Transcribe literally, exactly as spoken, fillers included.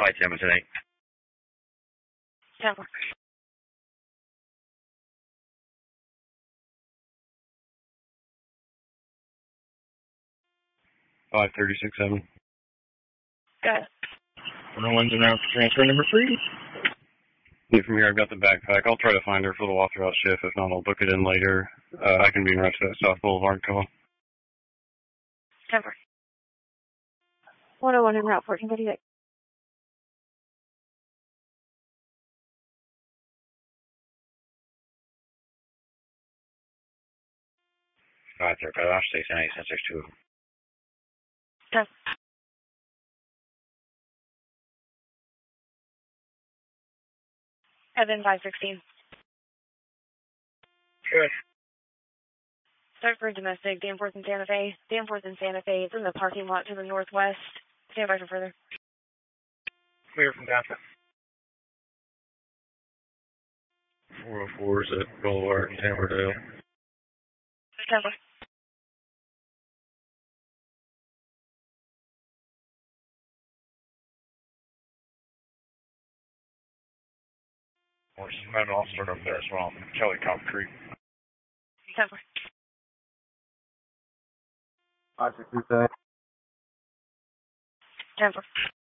Flight seven today. ten four. five thirty six seven. Got it. one oh one's around for transfer number three. Yeah, from here I've got the backpack. I'll try to find her for the walk throughout shift. If not, I'll book it in later. Uh, I can be in right to that South Boulevard call. ten four. one oh one en route fourteen fifty-six. Five thirty, I'll stay ten eight since there's two of them. ten. Evan five sixteen. Good. Start for domestic, Danforth and Santa Fe. Danforth and Santa Fe is in the parking lot to the northwest. Stand by for further. Clear from downtown. four oh four is at Boulevard in Tambordale. ten four. There's an officer up there as well. Kelly Cop Creek. ten four. five six two seven. ten four.